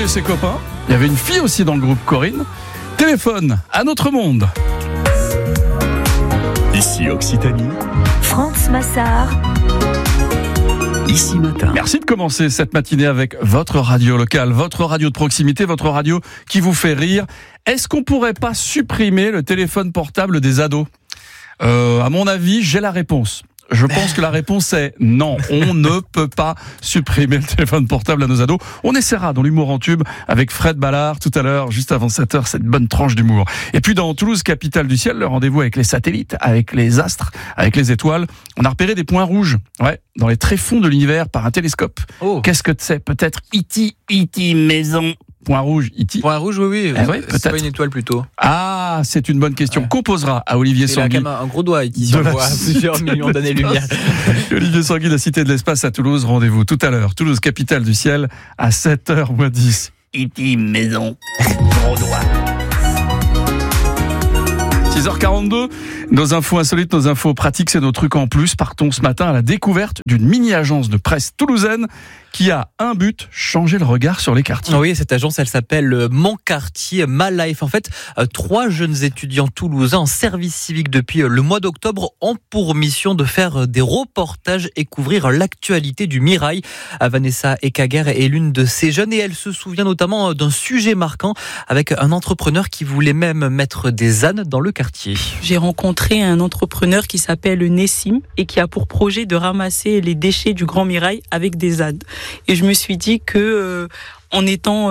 et ses copains. Il y avait une fille aussi dans le groupe, Corinne. Téléphone à notre monde. Ici Occitanie. France Massard. Ici Matin. Merci de commencer cette matinée avec votre radio locale, votre radio de proximité, votre radio qui vous fait rire. Est-ce qu'on pourrait pas supprimer le téléphone portable des ados ? À mon avis, j'ai la réponse. Je pense que la réponse est non, on ne peut pas supprimer le téléphone portable à nos ados. On essaiera dans l'humour en tube avec Fred Ballard tout à l'heure, juste avant 7h, cette bonne tranche d'humour. Et puis dans Toulouse, capitale du ciel, le rendez-vous avec les satellites, avec les astres, avec les étoiles. On a repéré des points rouges, dans les tréfonds de l'univers par un télescope. Oh. Qu'est-ce que c'est ? Peut-être E.T. maison. Point rouge, E.T. Point rouge, oui. Oui, c'est pas une étoile plutôt. Ah, c'est une bonne question. Qu'on posera à Olivier Sanguy. Il a quand même un gros doigt, E.T. On voit plusieurs millions d'années-lumière. Olivier Sanguy de la Cité de l'Espace à Toulouse. Rendez-vous tout à l'heure. Toulouse, capitale du ciel, à 7h10. E.T. maison. Gros doigt. 6h42, nos infos insolites, nos infos pratiques, c'est nos trucs en plus. Partons ce matin à la découverte d'une mini-agence de presse toulousaine qui a un but, changer le regard sur les quartiers. Oui, cette agence, elle s'appelle Mon Quartier, My Life. En fait, 3 jeunes étudiants toulousains en service civique depuis le mois d'octobre ont pour mission de faire des reportages et couvrir l'actualité du Mirail. Vanessa Ekaguer est l'une de ces jeunes et elle se souvient notamment d'un sujet marquant avec un entrepreneur qui voulait même mettre des ânes dans le quartier. J'ai rencontré un entrepreneur qui s'appelle Nessim et qui a pour projet de ramasser les déchets du Grand Mirail avec des ânes. Et je me suis dit que en étant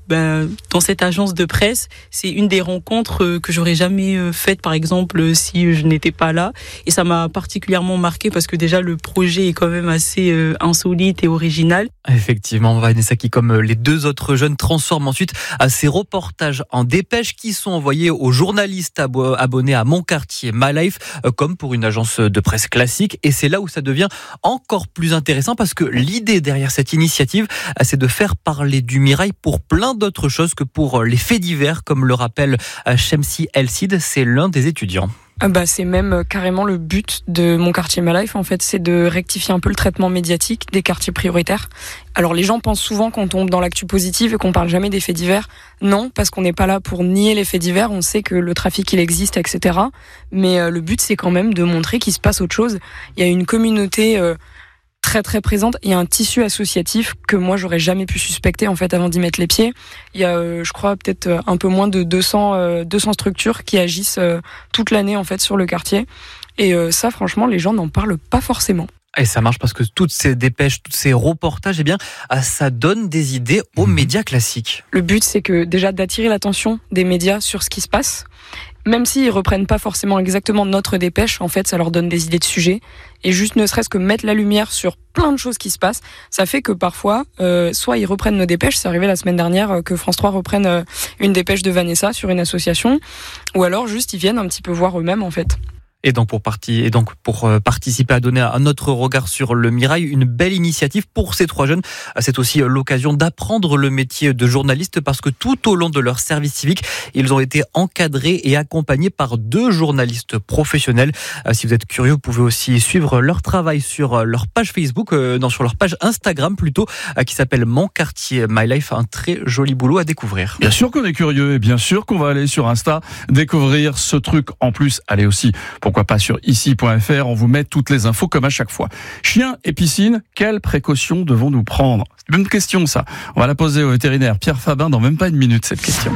dans cette agence de presse, c'est une des rencontres que j'aurais jamais faites, par exemple, si je n'étais pas là. Et ça m'a particulièrement marqué parce que déjà le projet est quand même assez insolite et original. Effectivement, Vanessa qui, comme les 2 autres jeunes, transforme ensuite ces reportages en dépêches qui sont envoyés aux journalistes abonnés à Mon Quartier, My Life, comme pour une agence de presse classique. Et c'est là où ça devient encore plus intéressant parce que l'idée derrière cette initiative, c'est de faire parler du Mirail pour plein d'autres choses que pour les faits divers, comme le rappelle Shemsi El-Sid, c'est l'un des étudiants. C'est même carrément le but de Mon Quartier My Life, en fait, c'est de rectifier un peu le traitement médiatique des quartiers prioritaires. Alors les gens pensent souvent qu'on tombe dans l'actu positive et qu'on parle jamais des faits divers. Non, parce qu'on n'est pas là pour nier les faits divers, on sait que le trafic il existe, etc. Mais le but c'est quand même de montrer qu'il se passe autre chose. Il y a une communauté très très présente, il y a un tissu associatif que moi j'aurais jamais pu suspecter en fait avant d'y mettre les pieds. Il y a je crois peut-être un peu moins de 200 structures qui agissent toute l'année en fait sur le quartier et ça franchement les gens n'en parlent pas forcément. Et ça marche parce que toutes ces dépêches, tous ces reportages, ça donne des idées aux médias classiques. Le but c'est que déjà d'attirer l'attention des médias sur ce qui se passe. Même s'ils reprennent pas forcément exactement notre dépêche, en fait, ça leur donne des idées de sujets. Et juste ne serait-ce que mettre la lumière sur plein de choses qui se passent, ça fait que parfois, soit ils reprennent nos dépêches, c'est arrivé la semaine dernière que France 3 reprenne une dépêche de Vanessa sur une association, ou alors juste ils viennent un petit peu voir eux-mêmes, en fait. Et donc pour participer à donner un autre regard sur le Mirail, une belle initiative pour ces 3 jeunes. C'est aussi l'occasion d'apprendre le métier de journaliste parce que tout au long de leur service civique, ils ont été encadrés et accompagnés par 2 journalistes professionnels. Si vous êtes curieux, vous pouvez aussi suivre leur travail sur leur page Facebook, sur leur page Instagram plutôt, qui s'appelle Mon Quartier My Life. Un très joli boulot à découvrir. Bien sûr qu'on est curieux et bien sûr qu'on va aller sur Insta découvrir ce truc. En plus, allez aussi, pourquoi pas sur ici.fr, on vous met toutes les infos comme à chaque fois. Chien et piscine, quelles précautions devons-nous prendre ? C'est une bonne question ça. On va la poser au vétérinaire Pierre Fabin dans même pas une minute cette question.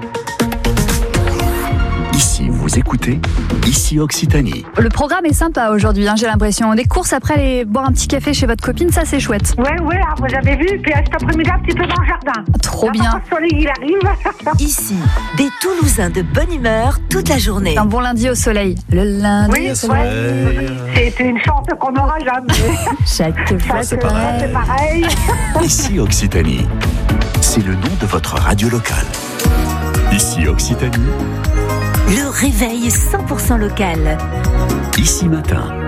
Ici, vous écoutez Ici Occitanie. Le programme est sympa aujourd'hui, j'ai l'impression. Des courses après aller boire un petit café chez votre copine, ça c'est chouette. Ouais, vous avez vu, puis cet après-midi un petit peu dans le jardin. Trop bien. Le soleil, il arrive. Ici, des Toulousains de bonne humeur toute la journée. Un bon lundi au soleil. Le lundi au soleil. C'est une chance qu'on n'aura jamais. Chaque fois c'est pareil. Ici Occitanie, c'est le nom de votre radio locale. Ici Occitanie. Le réveil 100% local. Ici Matin.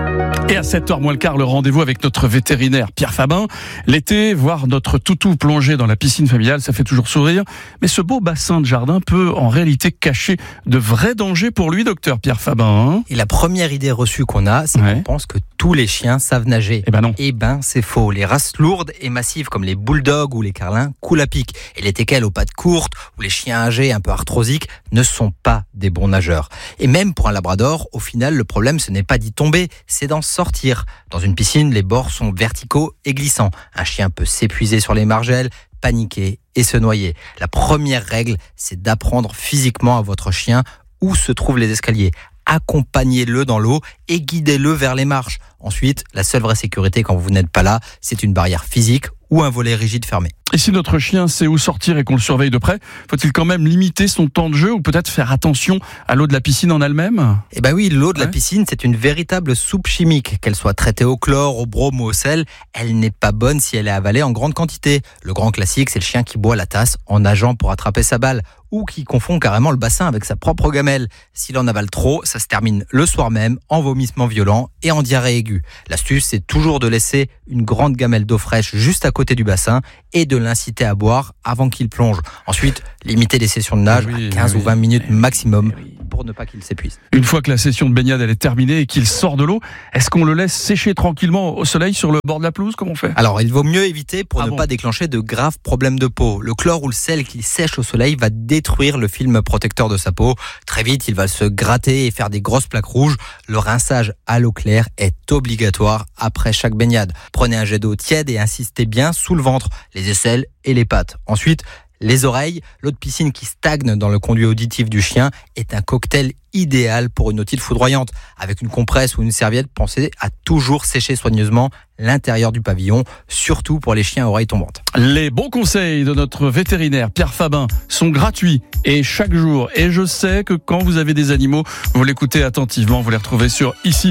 Et à 7h moins le quart, le rendez-vous avec notre vétérinaire Pierre Fabin. L'été, voir notre toutou plonger dans la piscine familiale, ça fait toujours sourire. Mais ce beau bassin de jardin peut en réalité cacher de vrais dangers pour lui, docteur Pierre Fabin. Et la première idée reçue qu'on a, c'est qu'on pense que tous les chiens savent nager. Eh ben non. Eh ben c'est faux. Les races lourdes et massives comme les bulldogs ou les carlins coulent à pic. Et les teckels aux pattes courtes ou les chiens âgés un peu arthrosiques ne sont pas des bons nageurs. Et même pour un labrador, au final, le problème ce n'est pas d'y tomber, c'est d'en sortir. Dans une piscine, les bords sont verticaux et glissants. Un chien peut s'épuiser sur les margelles, paniquer et se noyer. La première règle, c'est d'apprendre physiquement à votre chien où se trouvent les escaliers. Accompagnez-le dans l'eau et guidez-le vers les marches. Ensuite, la seule vraie sécurité quand vous n'êtes pas là, c'est une barrière physique ou un volet rigide fermé. Et si notre chien sait où sortir et qu'on le surveille de près, faut-il quand même limiter son temps de jeu ou peut-être faire attention à l'eau de la piscine en elle-même ? Eh ben oui, l'eau de la piscine, c'est une véritable soupe chimique. Qu'elle soit traitée au chlore, au brome ou au sel, elle n'est pas bonne si elle est avalée en grande quantité. Le grand classique, c'est le chien qui boit la tasse en nageant pour attraper sa balle ou qui confond carrément le bassin avec sa propre gamelle. S'il en avale trop, ça se termine le soir même en vomissement violent et en diarrhée aiguë. L'astuce, c'est toujours de laisser une grande gamelle d'eau fraîche juste à côté du bassin et de l'inciter à boire avant qu'il plonge. Ensuite, limiter les sessions de nage à 15 ou 20 minutes maximum pour ne pas qu'il s'épuise. Une fois que la session de baignade elle est terminée et qu'il sort de l'eau, est-ce qu'on le laisse sécher tranquillement au soleil sur le bord de la pelouse comme on fait ? Alors, il vaut mieux éviter pour ne pas déclencher de graves problèmes de peau. Le chlore ou le sel qui sèche au soleil va détruire le film protecteur de sa peau. Très vite, il va se gratter et faire des grosses plaques rouges. Le rinçage à l'eau claire est obligatoire après chaque baignade. Prenez un jet d'eau tiède et insistez bien sous le ventre, les aisselles et les pattes. Ensuite, les oreilles, l'eau de piscine qui stagne dans le conduit auditif du chien est un cocktail idéal pour une otite foudroyante. Avec une compresse ou une serviette, pensez à toujours sécher soigneusement l'intérieur du pavillon, surtout pour les chiens à oreilles tombantes. Les bons conseils de notre vétérinaire Pierre Fabin sont gratuits et chaque jour. Et je sais que quand vous avez des animaux, vous l'écoutez attentivement, vous les retrouvez sur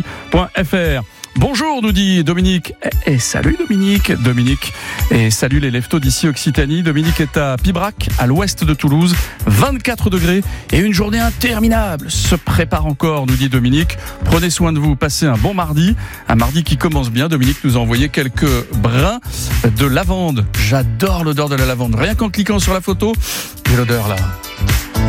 ici.fr. Bonjour, nous dit Dominique. Et salut Dominique. Et salut les leftos d'ici Occitanie. Dominique est à Pibrac, à l'ouest de Toulouse. 24 degrés et une journée interminable se prépare encore, nous dit Dominique. Prenez soin de vous, passez un bon mardi. Un mardi qui commence bien. Dominique nous a envoyé quelques brins de lavande. J'adore l'odeur de la lavande. Rien qu'en cliquant sur la photo, j'ai l'odeur là.